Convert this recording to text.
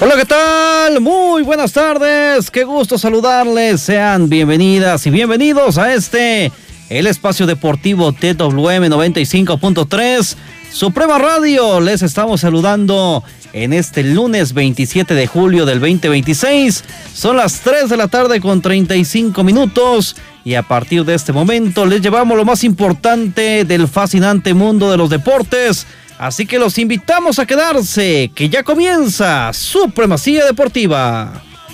Hola, ¿qué tal? Muy buenas tardes, qué gusto saludarles, sean bienvenidas y bienvenidos a el espacio deportivo TWM 95.3, Suprema Radio. Les estamos saludando en este lunes 27 de julio del 2026, son las 3 de la tarde con 35 minutos y a partir de este momento les llevamos lo más importante del fascinante mundo de los deportes. Así que los invitamos a quedarse, que ya comienza Supremacía Deportiva.